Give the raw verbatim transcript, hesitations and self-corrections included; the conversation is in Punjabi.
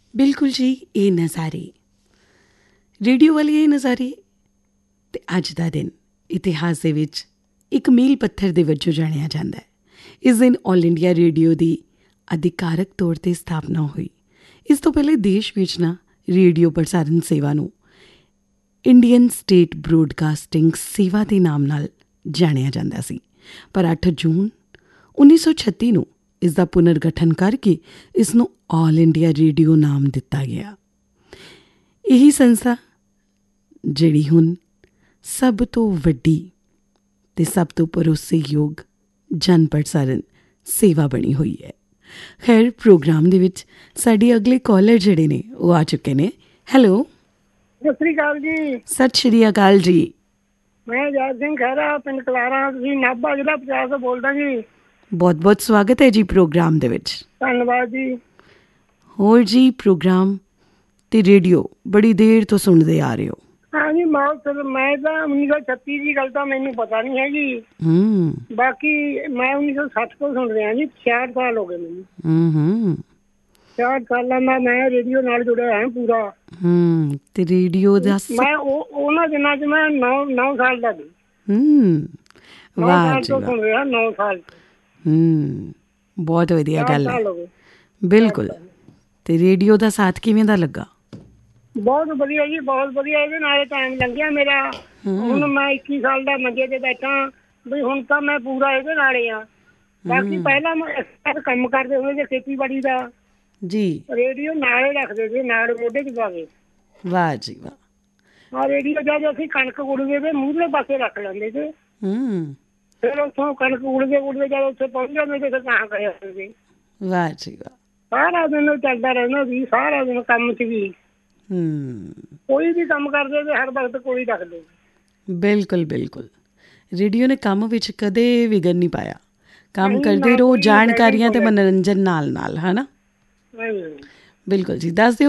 ਬਿਲਕੁਲ ਜੀ। ਇਹ ਨਜ਼ਾਰੇ ਰੇਡੀਓ ਵਾਲੇ ਇਹ ਨਜ਼ਾਰੇ ਅਤੇ ਅੱਜ ਦਾ ਦਿਨ ਇਤਿਹਾਸ ਦੇ ਵਿੱਚ ਇੱਕ ਮੀਲ ਪੱਥਰ ਦੇ ਵਜੋਂ ਜਾਣਿਆ ਜਾਂਦਾ ਹੈ। ਇਸ ਦਿਨ ਆਲ ਇੰਡੀਆ ਰੇਡੀਓ ਦੀ ਅਧਿਕਾਰਕ ਤੌਰ 'ਤੇ ਸਥਾਪਨਾ ਹੋਈ। ਇਸ ਤੋਂ ਪਹਿਲੇ ਦੇਸ਼ ਵਿੱਚ ਨਾ ਰੇਡੀਓ ਪ੍ਰਸਾਰਣ ਸੇਵਾ ਨੂੰ ਇੰਡੀਅਨ ਸਟੇਟ ਬਰੋਡਕਾਸਟਿੰਗ ਸੇਵਾ ਦੇ ਨਾਮ ਨਾਲ ਜਾਣਿਆ ਜਾਂਦਾ ਸੀ। ਪਰ ਅੱਠ ਜੂਨ ਉੱਨੀ ਸੌ ਛੱਤੀ ਨੂੰ ਇਸ ਦਾ ਪੁਨਰਗਠਨ ਕਰਕੇ ਇਸ ਨੂੰ ਆਲ ਇੰਡੀਆ ਰੇਡੀਓ ਨਾਮ ਦਿੱਤਾ ਗਿਆ। ਇਹੀ ਸੰਸਥਾ ਜਿਹੜੀ ਹੁਣ ਸਭ ਤੋਂ ਵੱਡੀ ਅਤੇ ਸਭ ਤੋਂ ਭਰੋਸੇਯੋਗ ਜਨ ਪ੍ਰਸਾਰਣ ਸੇਵਾ ਬਣੀ ਹੋਈ ਹੈ। ਖੈਰ, ਪ੍ਰੋਗਰਾਮ ਦੇ ਵਿੱਚ ਸਾਡੇ ਅਗਲੇ ਕਾਲਰ ਜਿਹੜੇ ਨੇ ਉਹ ਆ ਚੁੱਕੇ ਨੇ। ਹੈਲੋ, ਸਤਿ ਸ੍ਰੀ ਅਕਾਲ ਜੀ। ਸਤਿ ਸ਼੍ਰੀ ਅਕਾਲ ਜੀ। ਮੈਂ ਜੈਦ ਸਿੰਘ ਖਹਿਰਾ, ਪਿੰਡ ਕਲਾਰਾ, ਤੁਸੀਂ ਨਾਭਾ ਜ਼ਿਲ੍ਹਾ ਪੰਜਾਬ ਤੋਂ ਬੋਲਦਾ ਜੀ। ਬਹੁਤ ਬਹੁਤ ਸਵਾਗਤ ਹੈ ਜੀ ਪ੍ਰੋਗਰਾਮ ਦੇ ਵਿੱਚ। ਧੰਨਵਾਦ ਜੀ। ਹੋਰ ਜੀ, ਪ੍ਰੋਗਰਾਮ ਅਤੇ ਰੇਡੀਓ ਬੜੀ ਦੇਰ ਤੋਂ ਸੁਣਦੇ ਆ ਰਹੇ ਹੋ। ਹਾਂਜੀ, ਮੈਂ ਮੈਂ ਤਾਂ ਉੱਨੀ ਸੌ ਛੱਤੀ ਦੀ ਗੱਲ ਤਾਂ ਮੈਨੂੰ ਪਤਾ ਨਹੀਂ ਹੈਗੀ। ਹੂੰ ਬਾਕੀ ਮੈਂ ਉੱਨੀ ਸੌ ਸੱਠ ਤੋਂ ਸੁਣ ਰਿਹਾ ਜੀ। ਛਿਆਹਠ ਸਾਲ ਹੋ ਗਏ ਮੈਨੂੰ। ਹੂੰ ਹੂੰ ਛਿਆਹਠ ਸਾਲਾਂ ਦਾ ਮੈਂ ਰੇਡੀਓ ਨਾਲ ਜੁੜਿਆ ਹਾਂ ਪੂਰਾ। ਹੂੰ ਤੇ ਰੇਡੀਓ ਦਾ ਮੈਂ ਉਹ ਉਹਨਾਂ ਦਿਨਾਂ 'ਚ ਮੈਂ ਨੌ ਨੌ ਸਾਲ ਦਾ ਸੀ। ਹੂੰ ਨੌ ਵਾਹ ਸਾਲ ਜੀ ਤੋਂ ਵਾਹ। ਸੁਣ ਰਿਹਾ, ਨੌ ਸਾਲ ਤੋਂ। ਹੂੰ ਬਹੁਤ ਵਧੀਆ ਗੱਲ ਹੈ। ਸਾਲ ਹੋ ਗਏ। ਬਿਲਕੁਲ। ਅਤੇ ਰੇਡੀਓ ਦਾ ਸਾਥ ਕਿਵੇਂ ਦਾ ਲੱਗਾ? ਬਹੁਤ ਵਧੀਆ ਜੀ, ਬਹੁਤ ਵਧੀਆ। ਇਹਦੇ ਨਾਲ ਟਾਈਮ ਲੰਘਿਆ ਮੇਰਾ। ਹੁਣ ਮੈਂ ਇੱਕੀ ਸਾਲ ਦਾ ਮੰਜੇ ਤੇ ਬੈਠਾ ਵੀ ਹੁਣ ਤਾਂ ਮੈਂ ਪੂਰਾ ਇਹਦੇ ਨਾਲ ਹੀ ਆ। ਬਾਕੀ ਪਹਿਲਾਂ ਮੈਂ ਕੰਮ ਕਰਦੇ ਹੁੰਦੇ ਸੀ ਖੇਤੀਬਾੜੀ ਦਾ ਜੀ। ਰੇਡੀਓ ਨਾਲ ਹੀ ਰੱਖਦੇ ਸੀ, ਨਾਲ ਮੋਢੇ 'ਚ ਪਾ ਕੇ। ਵਾਹ ਜੀ ਵਾਹ। ਹਾਂ, ਰੇਡੀਓ ਜਦ ਅਸੀਂ ਕਣਕ ਗੁੜਦੇ ਤੇ ਮੂਹਰਲੇ ਪਾਸੇ ਰੱਖ ਲੈਂਦੇ ਸੀ। ਹੂੰ ਫਿਰ ਉੱਥੋਂ ਕਣਕ ਗੁੜਦੇ ਗੁੜਦੇ ਜਦ ਉੱਥੇ ਪਹੁੰਚ ਜਾਂਦੇ ਤੇ ਫਿਰ ਤਾਂ ਕਰਿਆ ਸੀ। ਵਾਹ ਜੀ ਵਾਹ। ਸਾਰਾ ਦਿਨ ਚੱਲਦਾ ਰਹਿੰਦਾ ਸੀ, ਸਾਰਾ ਦਿਨ ਕੰਮ 'ਚ ਵੀ। ਹੂੰ ਕੋਈ ਵੀ ਕੰਮ ਕਰਦੇ ਤੇ ਹਰ ਵਕਤ ਕੋਈ ਰੱਖਦੇ। ਬਿਲਕੁਲ ਬਿਲਕੁਲ। ਰੇਡੀਓ ਨੇ ਕੰਮ ਵਿੱਚ ਕਦੇ ਵਿਘਨ ਨਹੀਂ ਪਾਇਆ। ਕੰਮ ਕਰਦੇ ਰਹੋ, ਜਾਣਕਾਰੀਆਂ ਅਤੇ ਮਨੋਰੰਜਨ ਨਾਲ ਨਾਲ, ਹੈ ਨਾ। ਬਿਲਕੁਲ ਜੀ। ਦੱਸ ਦਿਓ